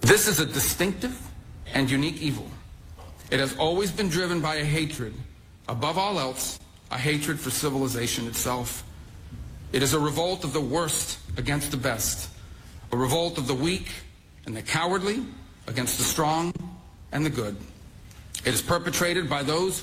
This is a distinctive and unique evil. It has always been driven by a hatred, above all else, a hatred for civilization itself. It is a revolt of the worst against the best, a revolt of the weak and the cowardly against the strong and the good. It is perpetrated by those